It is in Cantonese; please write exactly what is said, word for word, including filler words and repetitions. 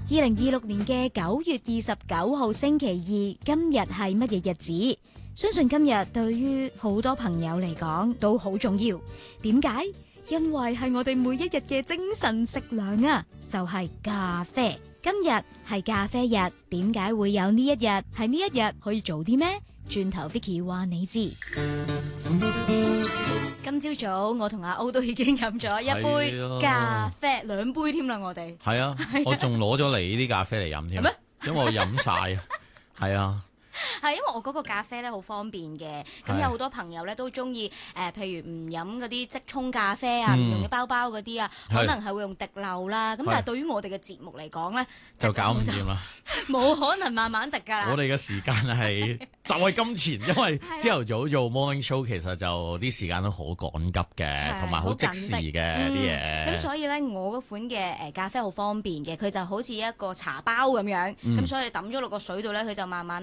二零二六年嘅九月二十九號星期二，今日係乜嘢日子？相信今日對於好多朋友嚟講都好重要。點解？因為係我哋每一日嘅精神食糧啊，就係咖啡。今日係咖啡日，點解會有呢一日？係呢一日可以做啲咩？轉頭 Vicky 話你知。今朝早我同阿歐都已經飲咗一杯咖啡，兩杯添啦，我哋係啊，我仲攞咗你啲咖啡嚟飲添，因為我飲晒啊，係啊。 係因為我嗰個咖啡咧好方便嘅，咁有好多朋友咧都中意誒，譬如唔飲嗰啲即沖咖啡啊，唔、嗯、用嘅包包嗰啲啊，可能係會用滴漏啦。咁但係對於我哋嘅節目嚟講咧， 就搞唔掂啦， 冇可能慢慢滴㗎啦。 我哋嘅時間係就係金錢，因為朝頭早做 morning show 其實就啲時間都好趕急嘅，同埋好即時嘅啲嘢。咁、嗯、 所以咧，我嗰款嘅誒咖啡好方便嘅，佢就好似一個茶包咁樣，咁、嗯、所以你抌咗落個水度咧，佢就慢慢